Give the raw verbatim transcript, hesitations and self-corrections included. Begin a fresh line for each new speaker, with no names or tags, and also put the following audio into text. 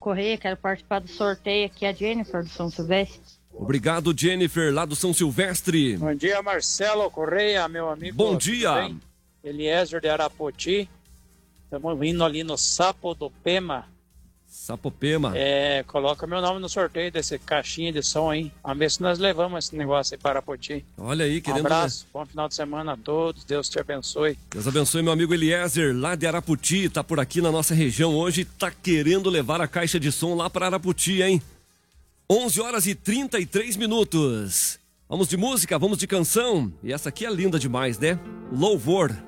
Correia, quero participar do sorteio aqui, a Jennifer do São Silvestre.
Obrigado, Jennifer, lá do São Silvestre.
Bom dia, Marcelo Correia, meu amigo.
Bom dia.
Eliezer de Arapoti. Estamos vindo ali no Sapopema.
Sapopema.
É, coloca meu nome no sorteio desse caixinha de som aí. Vamos ver se nós levamos esse negócio aí para Arapoti.
Olha aí, querendo...
Um abraço, bom final de semana a todos. Deus te abençoe.
Deus abençoe, meu amigo Eliezer, lá de Arapoti. Tá por aqui na nossa região hoje. Tá querendo levar a caixa de som lá para Arapoti, hein? onze horas e trinta e três minutos. Vamos de música, vamos de canção. E essa aqui é linda demais, né? Louvor.